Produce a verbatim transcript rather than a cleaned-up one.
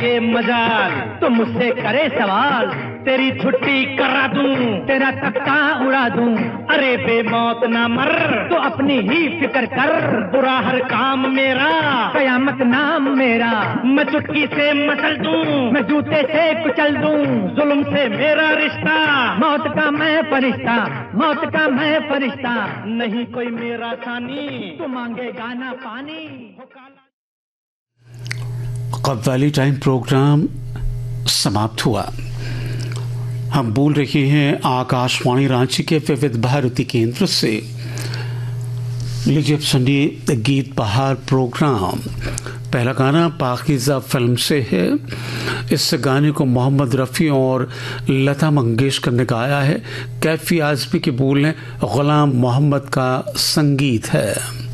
ये मजाल तो मुझसे करे सवाल, तेरी छुट्टी करा दूं, तेरा तख्ता उड़ा दूं। अरे बेमौत ना मर, तो अपनी ही फिक्र कर। बुरा हर काम मेरा, कयामत नाम मेरा। मैं चुटकी से मसल दूं, मैं जूते से कुचल दूं। जुल्म से मेरा रिश्ता, मौत का मैं फरिश्ता, मौत का मैं फरिश्ता। नहीं कोई मेरा सानी, तो मांगेगा ना पानी। कव्वाली टाइम प्रोग्राम समाप्त हुआ। हम बोल रहे हैं आकाशवाणी रांची के विविध भारती केंद्र से। लीजिए अब सुनिए गीत बहार प्रोग्राम। पहला गाना पाकीज़ा फिल्म से है। इस गाने को मोहम्मद रफ़ी और लता मंगेशकर ने गाया है। कैफी आज़मी के बोल हैं, गुलाम मोहम्मद का संगीत है।